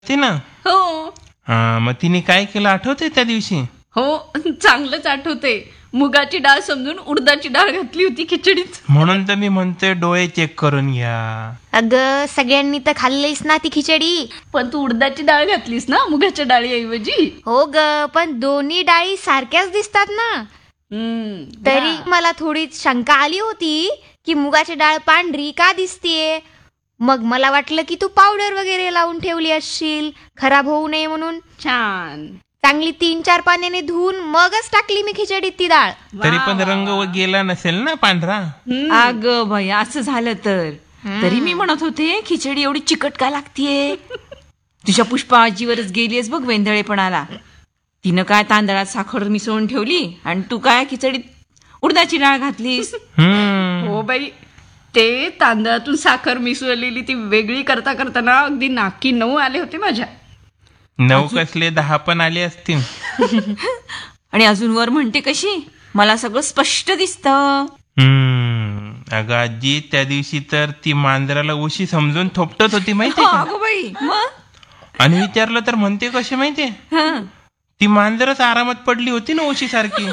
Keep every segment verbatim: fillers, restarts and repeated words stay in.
ती ना. हो हा, मग तिने काय केलं आठवते त्या दिवशी? हो चांगलंच आठवते. मुगाची डाळ समजून उडदाची डाळ घातली होती खिचडीत. म्हणून तर मी म्हणतोय डोळे चेक करून घ्या. अगं सगळ्यांनी तर खाल्लीस ना ती खिचडी. पण तू उडदाची डाळ घातलीस ना मुगाच्या डाळीऐवजी. हो ग, पण दोन्ही डाळी सारख्याच दिसतात ना. हम्म, तरी मला थोडी शंका आली होती की मुगाची डाळ पांढरी का दिसतीये. मग मला वाटलं की तू पावडर वगैरे लावून ठेवली असशील खराब होऊ नये म्हणून. छान. चांगली तीन चार पाण्याने धुवून मगच टाकली मी खिचडीत ती डाळ. तरी पण रंग व गेला नसेल ना पांढरा? अग बाई, असं झालं तर. तरी मी म्हणत होते खिचडी एवढी चिकट का लागतीये. तुझ्या पुष्पा आजीवरच गेलीस बघ वेंधळेपणाला. तिनं काय तांदळात साखर मिसळून ठेवली आणि तू काय खिचडीत उडदाची डाळ घातलीस. हो बाई, ते तांदळातून साखर मिसळलेली ती वेगळी करता करताना अगदी नाकी नऊ आले होते माझ्या. नऊ कसले दहा पण आले असतील. आणि अजून वर म्हणते कशी मला सगळं स्पष्ट दिसतं. हम्म, अगं आजी त्या दिवशी तर ती मांजराला उशी समजून थोपटत होती माहितीये का? अगं बाई, मग आणि विचारलं तर म्हणते कशी माहितीये, हं. ती मांजरच आरामात पडली होती ना उशी सारखी.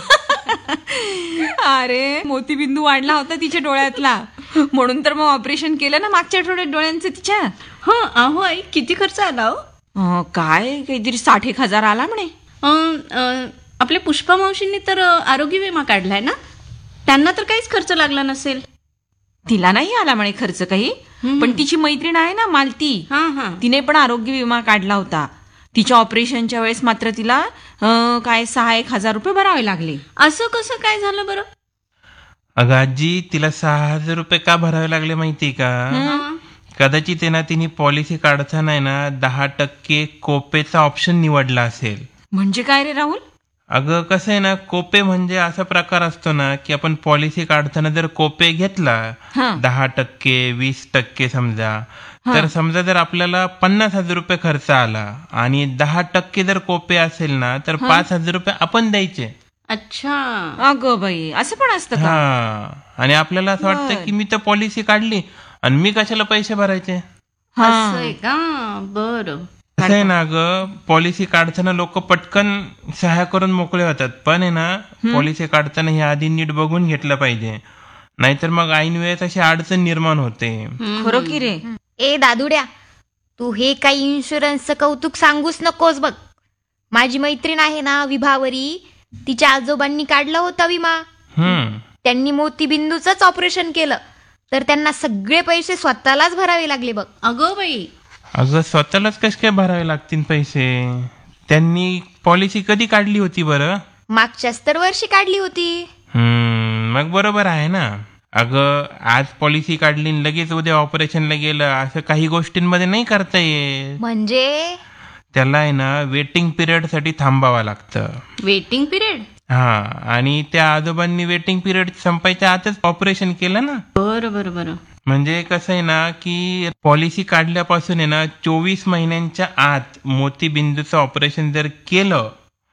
अरे मोतीबिंदू वाढला होता तिच्या डोळ्यातला, म्हणून तर मग ऑपरेशन केलं ना मागच्या आठवड्यात डोळ्यांचं तिच्या. हा अहो आई, किती खर्च आला हो? अं, काय काहीतरी साठ एक हजार आला म्हणे. अं, अं, आपल्या पुष्पा मावशींनी तर अं, आरोग्य विमा काढलाय ना, त्यांना तर काहीच खर्च लागला नसेल. तिला नाही आला म्हणे खर्च काही, पण तिची मैत्रीण आहे ना मालती, हा हा तिने पण आरोग्य विमा काढला होता. तिच्या ऑपरेशनच्या वेळेस मात्र तिला अं, काय सहा एक हजार रुपये भरावे लागले. असं कसं काय झालं बरं? अगं आजी, तिला सहा हजार रुपये का भरावे लागले माहितीये का? कदाचित आहे ना तिने पॉलिसी काढताना आहे ना दहा टक्के कोपेचा ऑप्शन निवडला असेल. म्हणजे काय रे राहुल? अगं कसं आहे ना, कोपे म्हणजे असा प्रकार असतो ना की आपण पॉलिसी काढताना जर कोपे घेतला हं. दहा टक्के वीस टक्के समजा, तर समजा जर आपल्याला पन्नास हजार रुपये खर्च आला आणि दहा टक्के जर कोपे असेल ना तर पाच हजार रुपये आपण द्यायचे. अच्छा. अगं बाई, असं पण असतं का? हा, आणि आपल्याला असं वाटतं की मी तर पॉलिसी काढली आणि मी कशाला पैसे भरायचे. असं आहे का? बरं. असं आहे ना ग, पॉलिसी काढताना लोक पटकन सहाय्य करून मोकळे होतात, पण आहे ना पॉलिसी काढताना हे आधी नीट बघून घेतलं पाहिजे, नाहीतर मग ऐन वेळेस अशी अडचण निर्माण होते. खरं की रे. ए दादुड्या, तू हे काही इन्शुरन्सचं कौतुक सांगूच नकोस बघ. माझी मैत्रीण आहे ना विभावरी, तिच्या आजोबांनी काढला होता विमा. हम्म त्यांनी मोतीबिंदूचंच ऑपरेशन केलं, तर त्यांना सगळे पैसे स्वतःलाच भरावे लागले बघ. अगं बाई, अगं स्वतःलाच कसे काय भरावे लागतील पैसे? त्यांनी पॉलिसी कधी काढली होती बरं? मागच्याच तर वर्षी काढली होती. हम्म मग बरोबर आहे ना. अगं आज पॉलिसी काढली आणि लगेच उद्या ऑपरेशनला गेलं, असं काही गोष्टींमध्ये नाही करता येत. म्हणजे त्याला आहे ना वेटिंग पिरियड साठी थांबावं लागतं. Waiting period? हा, आणि त्या आजोबांनी वेटिंग पिरियड संपायच्या आतच ऑपरेशन केलं ना. बरं बरं बरं. म्हणजे कसं आहे ना की पॉलिसी काढल्यापासून आहे ना चोवीस महिन्यांच्या आत मोतीबिंदूचं ऑपरेशन जर केलं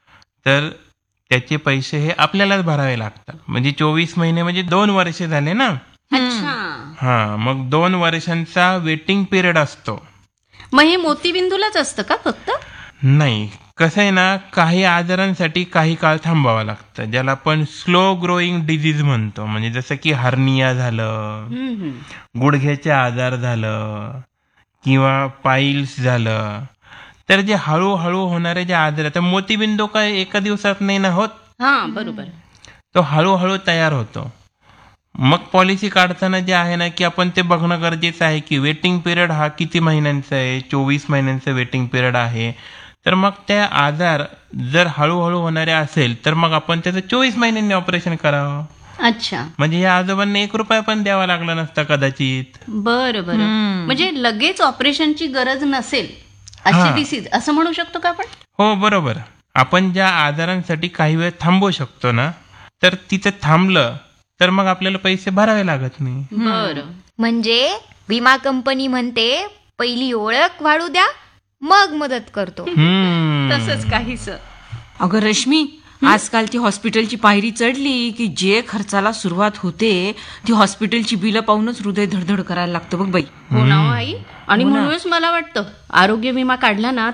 तर त्याचे पैसे हे आपल्यालाच भरावे लागतात. म्हणजे चोवीस महिने म्हणजे दोन वर्ष झाले ना. अच्छा. हा, मग दोन वर्षांचा वेटिंग पिरियड असतो. मग हे मोतीबिंदूलाच असतं का फक्त? नाही, कसं आहे ना, काही आजारांसाठी काही काळ थांबावं लागतं, ज्याला आपण स्लो ग्रोईंग डिझीज म्हणतो. म्हणजे जसं की हर्निया झालं, गुडघ्याचे आजार झालं किंवा पाईल्स झालं, तर जे हळूहळू होणारे जे आजार आहेत, मोतीबिंदू काय एका दिवसात नाही ना होत. हा बरोबर. तो हळूहळू तयार होतो. मग पॉलिसी काढताना जे आहे ना की आपण ते बघणं गरजेचं आहे की वेटिंग पिरियड हा किती महिन्यांचा आहे. चोवीस महिन्यांचा वेटिंग पिरियड आहे, तर मग त्या आजार जर हळूहळू होणारे असेल तर मग आपण त्याचं चोवीस महिन्यांनी ऑपरेशन करावं. अच्छा. म्हणजे या आजोबांना एक रुपया पण द्यावा लागला नसता कदाचित. बरं बरं. म्हणजे लगेच ऑपरेशनची गरज नसेल अशी डिसीज असं म्हणू शकतो का आपण? हो बरोबर. आपण ज्या आजारांसाठी काही वेळ थांबवू शकतो ना, तर तिथे थांबलं तर मग आपल्याला पैसे भरावे लागत नाही. बरं. म्हणजे विमा कंपनी म्हणते पहिली ओळख वाढू द्या, मग मदत करतो. हम्म तसंच काहीच. अगं रश्मी, आजकाल ती हॉस्पिटलची पायरी चढली की जे खर्चाला सुरुवात होते ती हॉस्पिटलची बिलं पाहूनच हृदय धडधड करायला लागतं बघ बाई. हो ना हो आई. आणि म्हणूनच मला वाटतं आरोग्य विमा काढला ना